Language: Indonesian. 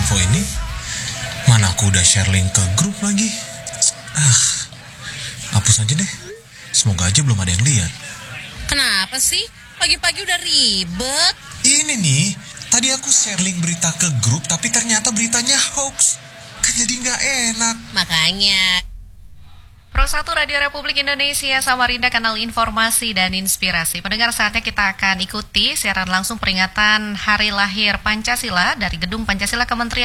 info ini. Mana aku udah share link ke grup lagi. Hapus aja deh. Semoga aja belum ada yang lihat. Kenapa sih? Pagi-pagi udah ribet. Ini nih, tadi aku share link berita ke grup, tapi ternyata beritanya hoax. Kan jadi nggak enak. Makanya. Pro 1 Radio Republik Indonesia, Samarinda, kanal informasi dan inspirasi. Pendengar, saatnya kita akan ikuti siaran langsung peringatan Hari Lahir Pancasila dari Gedung Pancasila Kementerian